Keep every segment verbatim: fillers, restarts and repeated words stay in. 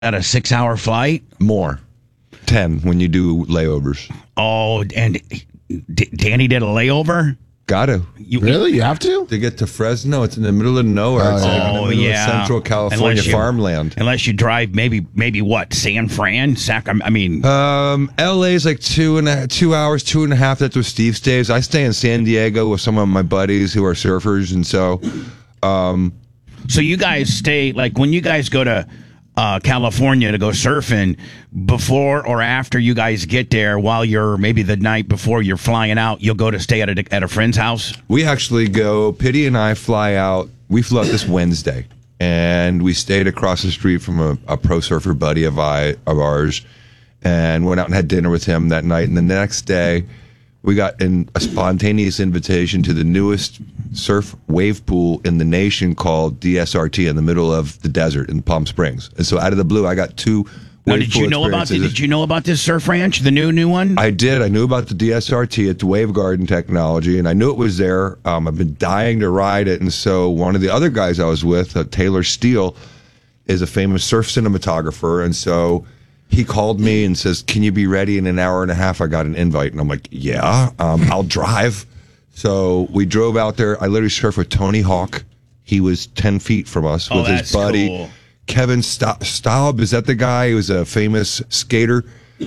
that a six-hour flight? More. ten when you do layovers. Oh, and D- Danny did a layover? Gotta. You, really? You have to? To get to Fresno, it's in the middle of nowhere. It's oh, like in the middle yeah. of Central California unless you, farmland. Unless you drive maybe, maybe what, San Fran? Sac- I mean... Um, L A's like two and a, two hours, two and a half. That's where Steve stays. I stay in San Diego with some of my buddies who are surfers, and so... Um, so you guys stay, like, when you guys go to... Uh, California to go surfing, before or after you guys get there, while you're maybe the night before you're flying out, you'll go to stay at a, at a friend's house? We actually go, Pitty and I fly out, we flew out this Wednesday, and we stayed across the street from a, a pro surfer buddy of, I, of ours, and went out and had dinner with him that night. And the next day, we got in a spontaneous invitation to the newest surf wave pool in the nation called D S R T in the middle of the desert in Palm Springs. And so out of the blue, I got two now, wave did pool you know about the, experiences. Did you know about this surf ranch, the new new one? I did. I knew about the D S R T. It's Wave Garden technology, and I knew it was there. Um, I've been dying to ride it. And so one of the other guys I was with, uh, Taylor Steele, is a famous surf cinematographer. And so he called me and says, can you be ready in an hour and a half? I got an invite. And I'm like, yeah, um, I'll drive. So we drove out there. I literally surfed with Tony Hawk. He was ten feet from us oh, with his buddy. Cool. Kevin Sta- Staub, is that the guy? He was a famous skater.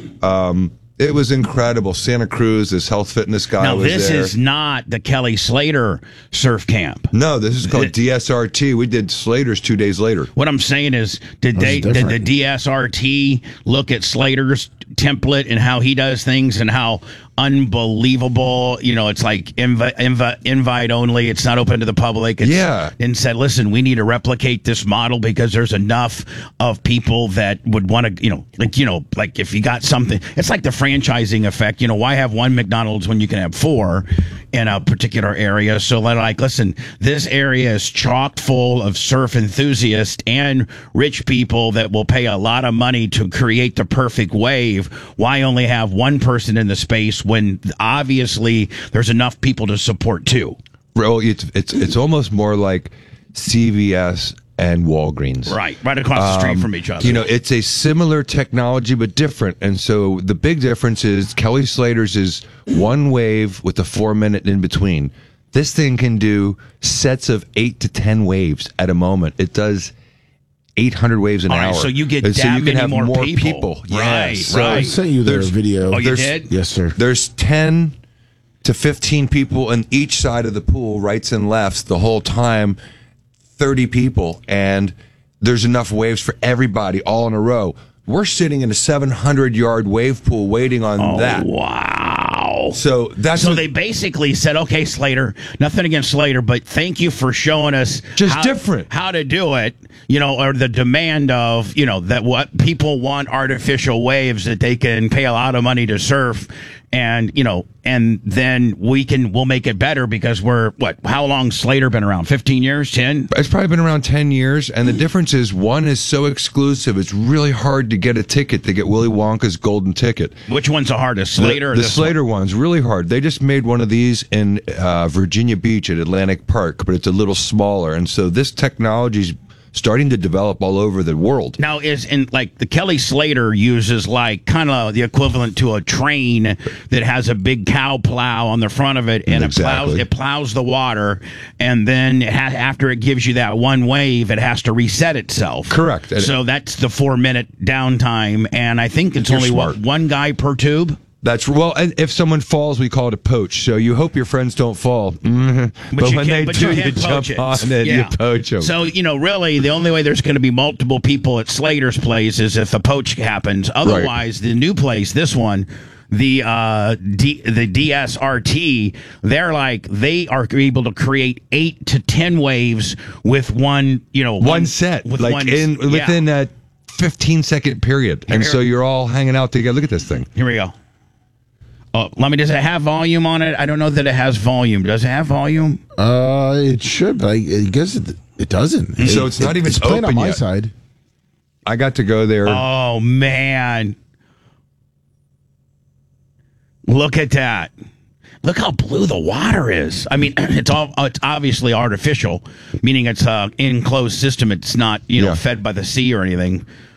Um, it was incredible. Santa Cruz, this health fitness guy now, was this there. is not the Kelly Slater surf camp. No, this is called D S R T. We did Slater's two days later. What I'm saying is, did they did the D S R T look at Slater's template and how he does things and how unbelievable, you know, it's like invite, invite, invite only. It's not open to the public. It's, yeah. And said, listen, we need to replicate this model because there's enough of people that would want to, you know, like, you know, like if you got something, it's like the franchising effect. You know, why have one McDonald's when you can have four in a particular area? So like, listen, this area is chock full of surf enthusiasts and rich people that will pay a lot of money to create the perfect wave. Why only have one person in the space when obviously there's enough people to support two? Well, it's it's it's almost more like C V S and Walgreens. Right, right across the street um, from each other. You know, it's a similar technology but different. And so the big difference is Kelly Slater's is one wave with a four minute in between. This thing can do sets of eight to ten waves at a moment. It does eight hundred waves an All hour. right, so you get and that so you can many have more, more people. people. Right, Yes. right. So I sent you their there's- video. Oh, you there's- did? Yes, sir. There's ten to fifteen people on each side of the pool, rights and lefts, the whole time, thirty people. And there's enough waves for everybody all in a row. We're sitting in a seven hundred yard wave pool waiting on Oh, that. wow. So that's So what- they basically said, okay, Slater, nothing against Slater, but thank you for showing us Just how, different. how to do it, you know, or the demand of, you know, that what people want artificial waves that they can pay a lot of money to surf. And, you know, and then we can, we'll make it better because we're, what, how long Slater been around? fifteen years, ten? It's probably been around ten years, and the difference is one is so exclusive, it's really hard to get a ticket to get Willy Wonka's golden ticket. Which one's the hardest, Slater the, or the this Slater one? one's really hard. They just made one of these in uh, Virginia Beach at Atlantic Park, but it's a little smaller, and so this technology's starting to develop all over the world. Now, is in like the Kelly Slater uses like kind of the equivalent to a train that has a big cow plow on the front of it, and Exactly. it plows it plows the water, and then it ha- after it gives you that one wave, it has to reset itself. Correct. And So that's the four minute downtime, and I think it's You're only what, smart. one guy per tube. That's well, and if someone falls, we call it a poach. So you hope your friends don't fall. Mhm. But, you when can't- they but do, you you can't jump poach it. on it, Yeah. you poach them. So, you know, really, the only way there's going to be multiple people at Slater's place is if a poach happens. Otherwise, the new place, this one, the uh, D, the D S R T, they're like, they are able to create eight to ten waves with one, you know, one, one set, with like one, in yeah. within a fifteen second period, and Here- so you're all hanging out together. Look at this thing. Here we go. Oh, let me. Does it have volume on it? I don't know that it has volume. Does it have volume? Uh, it should, but I, I guess it, it doesn't. So It- it's not it- even it's playing on open my yet. side. I got to go there. Oh man, look at that! Look how blue the water is. I mean, it's all it's obviously artificial, meaning it's a enclosed system. It's not, you know, Yeah. fed by the sea or anything.